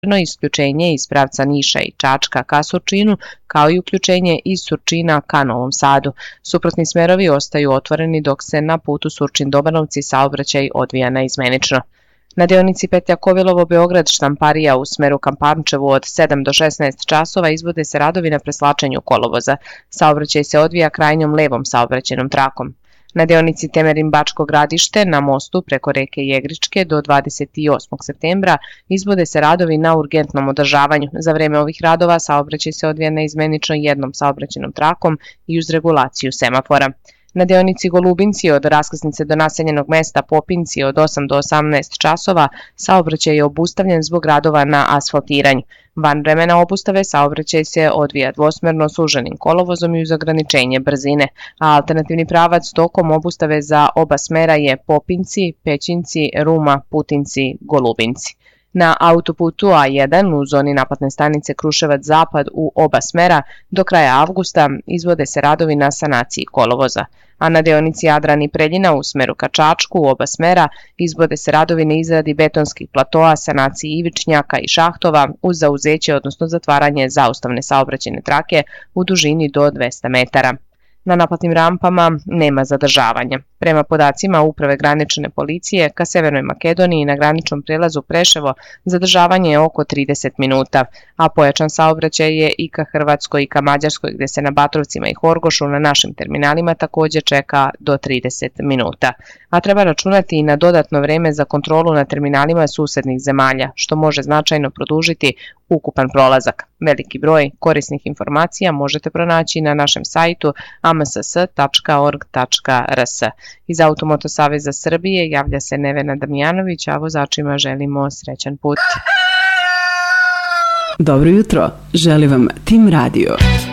isključenje iz pravca Niša i Čačka ka Surčinu, kao i uključenje iz Surčina ka Novom Sadu. Suprotni smerovi ostaju otvoreni dok se na putu Surčin-Dobanovci saobraćaj odvija naizmenično. Na deonici Petlja Kovilovo-Beograd Štamparija u smeru ka Pančevu od 7 do 16 časova izvode se radovi na preslačenju kolovoza. Saobraćaj se odvija krajnjom levom saobraćajnom trakom. Na deonici Temerin-Bačko Gradište na mostu preko reke Jegričke do 28. septembra izvode se radovi na urgentnom održavanju. Za vreme ovih radova saobraćaj se odvija naizmenično jednom saobraćajnom trakom i uz regulaciju semafora. Na deonici Golubinci od raskrsnice do naseljenog mesta Popinci od 8 do 18 časova saobraćaj je obustavljen zbog radova na asfaltiranju. Van vremena obustave saobraćaj se odvija dvosmerno suženim kolovozom i uz ograničenje brzine, a alternativni pravac tokom obustave za oba smera je Popinci, Pećinci, Ruma, Putinci, Golubinci. Na autoputu A1 u zoni naplatne stanice Kruševac-Zapad u oba smera do kraja avgusta izvode se radovi na sanaciji kolovoza, a na deonici Jadran i Preljina u smeru ka Čačku u oba smera izvode se radovi na izradi betonskih platoa, sanaciji ivičnjaka i šahtova uz zauzeće odnosno zatvaranje zaustavne saobraćajne trake u dužini do 200 metara. Na naplatnim rampama nema zadržavanja. Prema podacima Uprave granične policije ka Severnoj Makedoniji na graničnom prelazu Preševo zadržavanje je oko 30 minuta, a pojačan saobraćaj je i ka Hrvatskoj i ka Mađarskoj gde se na Batrovcima i Horgošu na našim terminalima takođe čeka do 30 minuta. A treba računati i na dodatno vreme za kontrolu na terminalima susednih zemalja, što može značajno produžiti ukupan prolazak. Veliki broj korisnih informacija možete pronaći na našem sajtu amss.org.rs. Iz Automoto Saveza Srbije javlja se Nevena Damjanović, a vozačima želimo srećan put. Dobro jutro, želi vam Tim Radio.